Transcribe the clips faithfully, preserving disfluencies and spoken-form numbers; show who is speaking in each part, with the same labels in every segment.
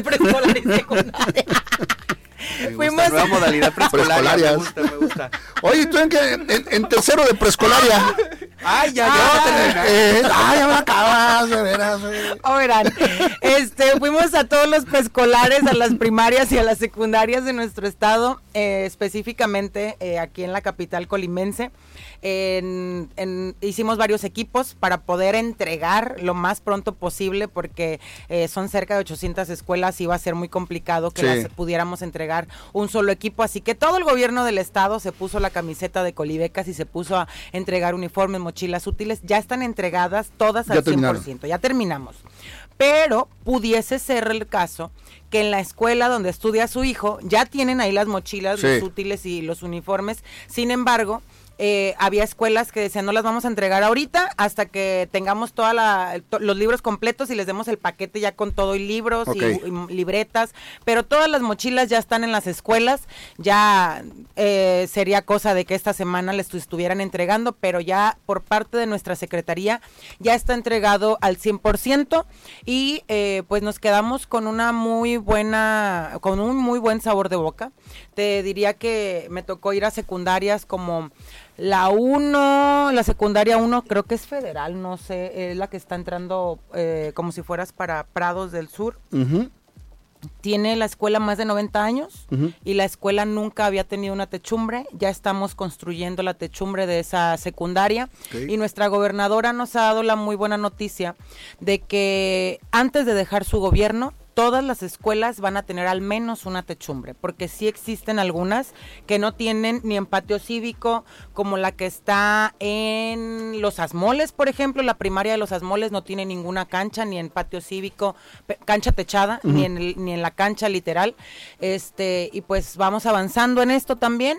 Speaker 1: preescolar y secundaria.
Speaker 2: Me Fuimos gusta, nueva modalidad preescolaria. Me gusta, me gusta.
Speaker 3: Oye, ¿tú en qué? En, en tercero de preescolaria.
Speaker 2: Ay, ya, ya.
Speaker 3: Eh, ay, ya me acabas, de veras.
Speaker 1: Oigan, este, fuimos a todos los preescolares, a las primarias y a las secundarias de nuestro estado, eh, específicamente eh, aquí en la capital colimense. En, en, hicimos varios equipos para poder entregar lo más pronto posible, porque eh, son cerca de ochocientas escuelas y iba a ser muy complicado que sí. las pudiéramos entregar un solo equipo, así que todo el gobierno del estado se puso la camiseta de Colibecas y se puso a entregar uniformes, mochilas útiles. Ya están entregadas todas al cien por ciento, ya terminamos, pero pudiese ser el caso que en la escuela donde estudia su hijo ya tienen ahí las mochilas, sí. los útiles y los uniformes. Sin embargo, Eh, había escuelas que decían no las vamos a entregar ahorita hasta que tengamos toda la, to, los libros completos y les demos el paquete ya con todo y libros okay. y, y libretas, pero todas las mochilas ya están en las escuelas. Ya eh, sería cosa de que esta semana les estuvieran entregando, pero ya por parte de nuestra secretaría ya está entregado al cien por ciento y eh, pues nos quedamos con una muy buena, con un muy buen sabor de boca. Te diría que me tocó ir a secundarias como la uno, la secundaria uno, creo que es federal, no sé, es la que está entrando eh, como si fueras para Prados del Sur. Uh-huh. Tiene la escuela más de noventa años uh-huh. y la escuela nunca había tenido una techumbre. Ya estamos construyendo la techumbre de esa secundaria okay. y nuestra gobernadora nos ha dado la muy buena noticia de que antes de dejar su gobierno, todas las escuelas van a tener al menos una techumbre, porque sí existen algunas que no tienen ni en patio cívico, como la que está en Los Asmoles, por ejemplo. La primaria de Los Asmoles no tiene ninguna cancha, ni en patio cívico, cancha techada, uh-huh. ni en el, ni en la cancha literal. Este, y pues vamos avanzando en esto también,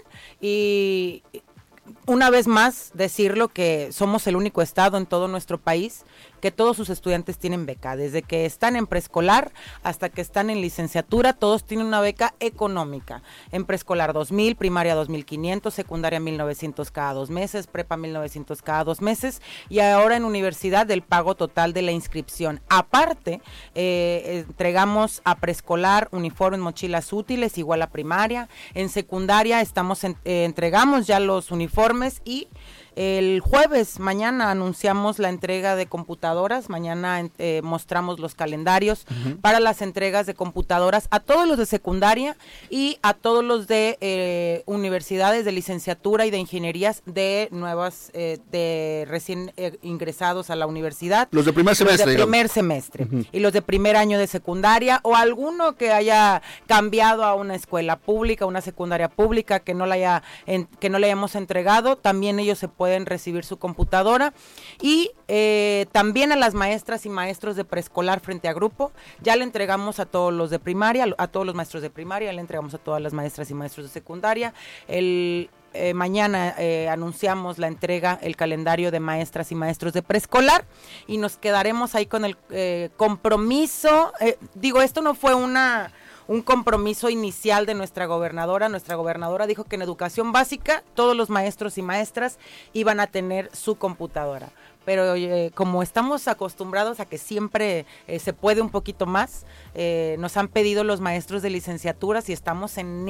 Speaker 1: y una vez más decirlo que somos el único estado en todo nuestro país que todos sus estudiantes tienen beca, desde que están en preescolar hasta que están en licenciatura, todos tienen una beca económica. En preescolar dos mil, primaria dos mil quinientos, secundaria mil novecientos cada dos meses, prepa mil novecientos cada dos meses, y ahora en universidad el pago total de la inscripción. Aparte, eh, entregamos a preescolar uniformes, mochilas útiles, igual a primaria. En secundaria estamos en, eh, entregamos ya los uniformes, y el jueves, mañana, anunciamos la entrega de computadoras. Mañana eh, mostramos los calendarios uh-huh. para las entregas de computadoras a todos los de secundaria y a todos los de eh, universidades de licenciatura y de ingenierías de nuevas, eh, de recién eh, ingresados a la universidad.
Speaker 3: Los de primer semestre.
Speaker 1: Los de primer semestre. Uh-huh. Y los de primer año de secundaria, o alguno que haya cambiado a una escuela pública, una secundaria pública, que no la haya, en, que no le hayamos entregado, también ellos se pueden recibir su computadora. Y eh, también a las maestras y maestros de preescolar frente a grupo, ya le entregamos a todos los de primaria, a todos los maestros de primaria, le entregamos a todas las maestras y maestros de secundaria. El eh, mañana eh, anunciamos la entrega, el calendario de maestras y maestros de preescolar, y nos quedaremos ahí con el eh, compromiso. Eh, digo, esto no fue una... un compromiso inicial de nuestra gobernadora. Nuestra gobernadora dijo que en educación básica todos los maestros y maestras iban a tener su computadora, pero eh, como estamos acostumbrados a que siempre eh, se puede un poquito más, eh, nos han pedido los maestros de licenciaturas y estamos en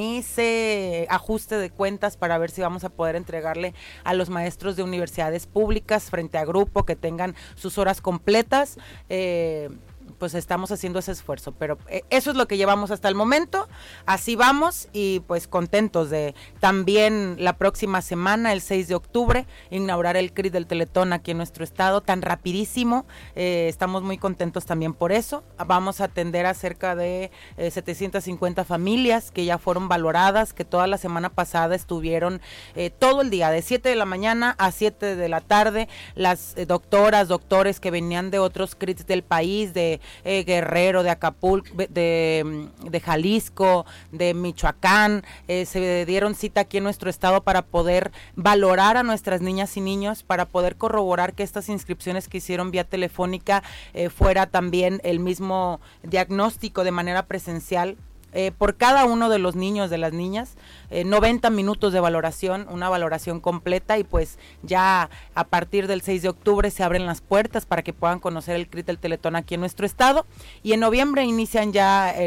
Speaker 1: ese ajuste de cuentas para ver si vamos a poder entregarle a los maestros de universidades públicas frente a grupo que tengan sus horas completas. eh, pues estamos haciendo ese esfuerzo, pero eh, eso es lo que llevamos hasta el momento, así vamos, y pues contentos de también la próxima semana, el seis de octubre, inaugurar el C R I del Teletón aquí en nuestro estado, tan rapidísimo. Eh, estamos muy contentos también por eso. Vamos a atender a cerca de eh, setecientas cincuenta familias que ya fueron valoradas, que toda la semana pasada estuvieron eh, todo el día, de siete de la mañana a siete de la tarde, las eh, doctoras, doctores que venían de otros C R Is del país, de Eh, Guerrero, de Acapulco, de, de Jalisco, de Michoacán, eh, se dieron cita aquí en nuestro estado para poder valorar a nuestras niñas y niños, para poder corroborar que estas inscripciones que hicieron vía telefónica eh, fuera también el mismo diagnóstico de manera presencial. Eh, por cada uno de los niños, de las niñas, eh, noventa minutos de valoración, una valoración completa, y pues ya a partir del seis de octubre se abren las puertas para que puedan conocer el C R I del Teletón aquí en nuestro estado, y en noviembre inician ya eh,